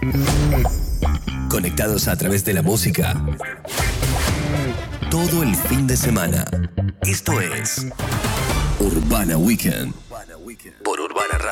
Conectados a través de la música. Todo el fin de semana. Esto es Urbana Weekend. Por